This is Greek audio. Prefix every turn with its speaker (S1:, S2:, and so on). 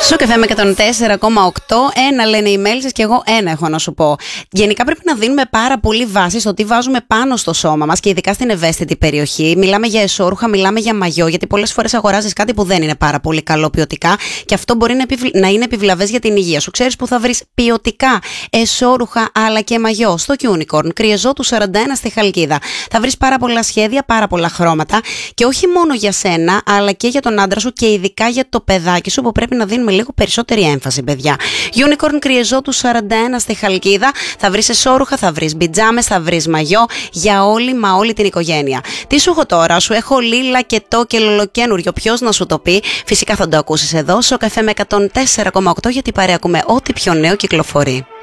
S1: Στο καφέ με 104,8, ένα λένε οι mails σας και εγώ ένα έχω να σου πω. Γενικά πρέπει να δίνουμε πάρα πολύ βάση στο τι βάζουμε πάνω στο σώμα μας και ειδικά στην ευαίσθητη περιοχή. Μιλάμε για εσώρουχα, μιλάμε για μαγιό, γιατί πολλές φορές αγοράζεις κάτι που δεν είναι πάρα πολύ καλό ποιοτικά και αυτό μπορεί να είναι επιβλαβές για την υγεία σου. Ξέρεις που θα βρεις ποιοτικά εσώρουχα αλλά και μαγιό? Στο Unicorn, Κριεζό του 41 στη Χαλκίδα. Θα βρεις πάρα πολλά σχέδια, πάρα πολλά χρώματα και όχι μόνο για σένα αλλά και για τον άντρα σου και ειδικά για το παιδάκι σου που πρέπει να δίνουμε λίγο περισσότερη έμφαση, παιδιά. Unicorn, Κριεζό του 41 στη Χαλκίδα. Θα βρεις εσώρουχα, θα βρεις μπιτζάμες, θα βρεις μαγιό για όλη μα όλη την οικογένεια. Τι σου έχω τώρα? Σου έχω λίλα και το και λολοκένουριο. Ποιος να σου το πει? Φυσικά θα το ακούσεις εδώ στο καφέ με 104,8 γιατί παρέα ακούμε ό,τι πιο νέο κυκλοφορεί.